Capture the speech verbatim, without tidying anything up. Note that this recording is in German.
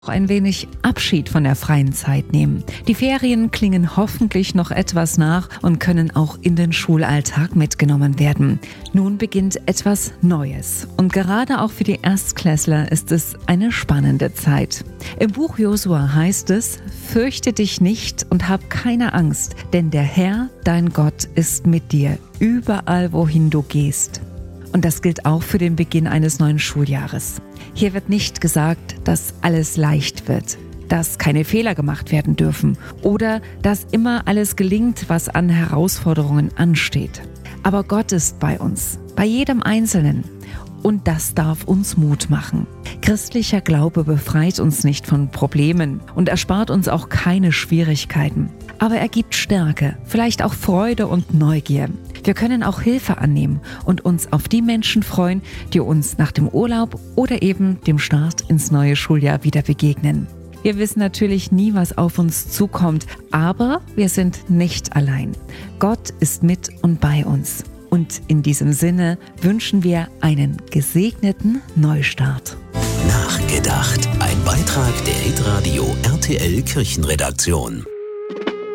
ein wenig Abschied von der freien Zeit nehmen. Die Ferien klingen hoffentlich noch etwas nach und können auch in den Schulalltag mitgenommen werden. Nun beginnt etwas Neues und gerade auch für die Erstklässler ist es eine spannende Zeit. Im Buch Josua heißt es: Fürchte dich nicht und hab keine Angst, denn der Herr, dein Gott, ist mit dir, überall wohin du gehst. Und das gilt auch für den Beginn eines neuen Schuljahres. Hier wird nicht gesagt, dass alles leicht wird, dass keine Fehler gemacht werden dürfen oder dass immer alles gelingt, was an Herausforderungen ansteht. Aber Gott ist bei uns, bei jedem Einzelnen. Und das darf uns Mut machen. Christlicher Glaube befreit uns nicht von Problemen und erspart uns auch keine Schwierigkeiten. Aber er gibt Stärke, vielleicht auch Freude und Neugier. Wir können auch Hilfe annehmen und uns auf die Menschen freuen, die uns nach dem Urlaub oder eben dem Start ins neue Schuljahr wieder begegnen. Wir wissen natürlich nie, was auf uns zukommt, aber wir sind nicht allein. Gott ist mit und bei uns. Und in diesem Sinne wünschen wir einen gesegneten Neustart. Nachgedacht. Ein Beitrag der Hitradio R T L Kirchenredaktion.